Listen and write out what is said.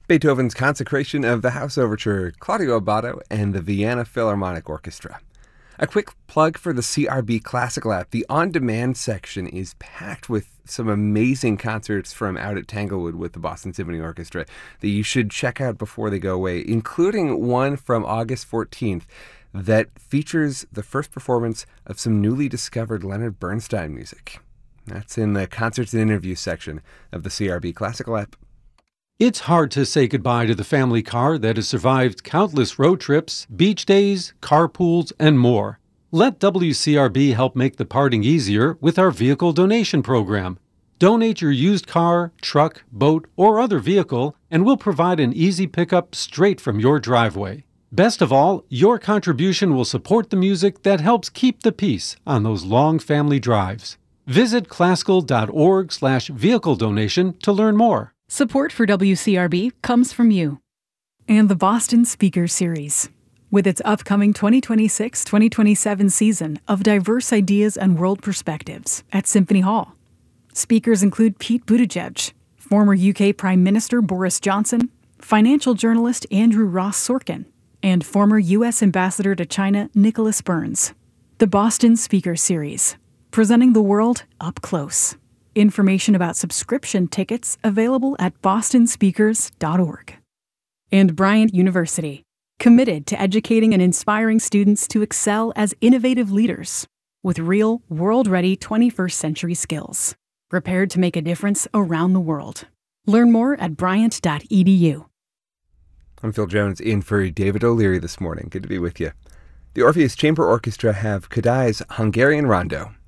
Beethoven's Consecration of the House Overture, Claudio Abbado, and the Vienna Philharmonic Orchestra. A quick plug for the CRB Classical app. The on-demand section is packed with some amazing concerts from out at Tanglewood with the Boston Symphony Orchestra that you should check out before they go away, including one from August 14th that features the first performance of some newly discovered Leonard Bernstein music. That's in the Concerts and Interviews section of the CRB Classical app. It's hard to say goodbye to the family car that has survived countless road trips, beach days, carpools, and more. Let WCRB help make the parting easier with our vehicle donation program. Donate your used car, truck, boat, or other vehicle, and we'll provide an easy pickup straight from your driveway. Best of all, your contribution will support the music that helps keep the peace on those long family drives. Visit classical.org/vehicle donation to learn more. Support for WCRB comes from you. And the Boston Speaker Series. With its upcoming 2026-2027 season of diverse ideas and world perspectives at Symphony Hall. Speakers include Pete Buttigieg, former UK Prime Minister Boris Johnson, financial journalist Andrew Ross Sorkin, and former U.S. Ambassador to China Nicholas Burns. The Boston Speaker Series, presenting the world up close. Information about subscription tickets available at bostonspeakers.org. And Bryant University, committed to educating and inspiring students to excel as innovative leaders with real, world-ready 21st century skills, prepared to make a difference around the world. Learn more at bryant.edu. I'm Phil Jones in for David O'Leary this morning. Good to be with you. The Orpheus Chamber Orchestra have Kodály's Hungarian Rondo.